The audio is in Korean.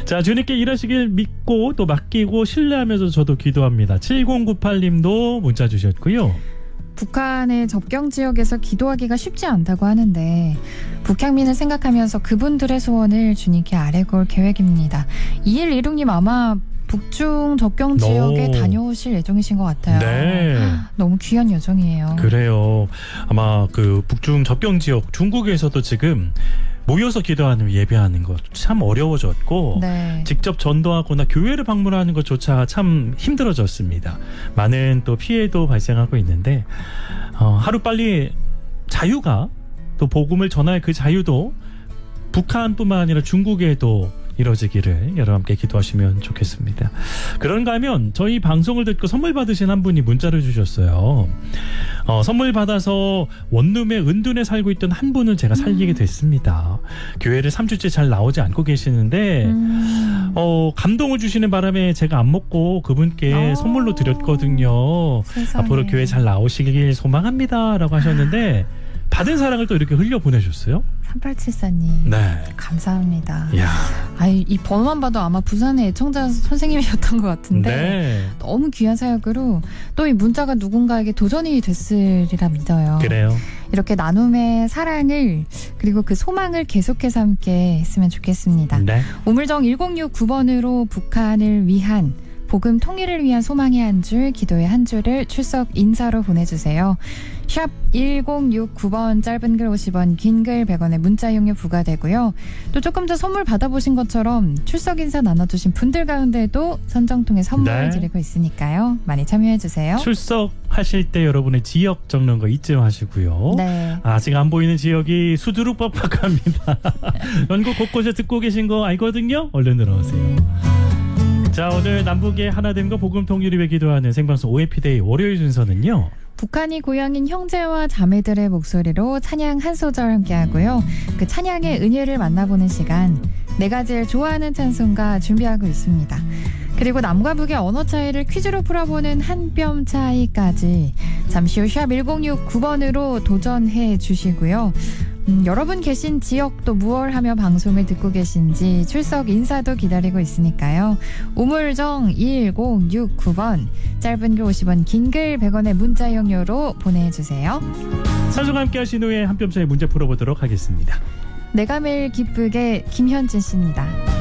자, 주님께 일하시길 믿고 또 맡기고 신뢰하면서 저도 기도합니다. 7098님도 문자 주셨고요. 북한의 접경 지역에서 기도하기가 쉽지 않다고 하는데 북향민을 생각하면서 그분들의 소원을 주님께 아뢰고 올 계획입니다. 2116님 아마 북중 접경 지역에 다녀오실 예정이신 것 같아요. 네. 너무 귀한 여정이에요. 그래요. 아마 그 북중 접경 지역 중국에서도 지금 모여서 기도하는 예배하는 것 참 어려워졌고 네. 직접 전도하거나 교회를 방문하는 것조차 참 힘들어졌습니다. 많은 또 피해도 발생하고 있는데 하루빨리 자유가 또 복음을 전할 그 자유도 북한뿐만 아니라 중국에도 이뤄지기를 여러분 함께 기도하시면 좋겠습니다. 그런가 하면 저희 방송을 듣고 선물 받으신 한 분이 문자를 주셨어요. 선물 받아서 원룸에 은둔에 살고 있던 한 분을 제가 살리게 됐습니다. 교회를 3주째 잘 나오지 않고 계시는데 감동을 주시는 바람에 제가 안 먹고 그분께 선물로 드렸거든요. 세상에. 앞으로 교회 잘 나오시길 소망합니다 라고 하셨는데 받은 사랑을 또 이렇게 흘려 보내셨어요. 3874님 네. 감사합니다. 이야. 이 번호만 봐도 아마 부산의 애청자 선생님이셨던 것 같은데 네. 너무 귀한 사역으로 또 이 문자가 누군가에게 도전이 됐으리라 믿어요. 그래요. 이렇게 나눔의 사랑을 그리고 그 소망을 계속해서 함께 했으면 좋겠습니다. 네. 우물정 1069번으로 북한을 위한 복음 통일을 위한 소망의 한 줄, 기도의 한 줄을 출석 인사로 보내주세요. 샵 1069번 짧은 글 50원, 긴 글 100원의 문자 이용료 부과되고요. 또 조금 전 선물 받아보신 것처럼 출석 인사 나눠주신 분들 가운데도 선정 통해 선물 네. 드리고 있으니까요. 많이 참여해주세요. 출석하실 때 여러분의 지역 적는 거 잊지 마시고요. 네. 아직 안 보이는 지역이 수두룩 빡빡합니다. 연구 곳곳에 듣고 계신 거 알거든요. 얼른 들어오세요. 자, 오늘 남북의 하나됨과 복음 통일을 위해 기도하는 생방송 OFD데이 월요일 순서는요. 북한이 고향인 형제와 자매들의 목소리로 찬양 한 소절 함께 하고요. 그 찬양의 은혜를 만나보는 시간, 내가 제일 좋아하는 찬송가 준비하고 있습니다. 그리고 남과 북의 언어 차이를 퀴즈로 풀어보는 한 뼘 차이까지 잠시 후 샵 1069번으로 도전해 주시고요. 여러분 계신 지역 또 무얼 하며 방송을 듣고 계신지 출석 인사도 기다리고 있으니까요. 우물정 1069번 짧은 글 50원 긴 글 100원의 문자 이용료로 보내주세요. 찬송과 함께 하신 후에 한 뼘 차이 문제 풀어보도록 하겠습니다. 내가 매일 기쁘게 김현진 씨입니다.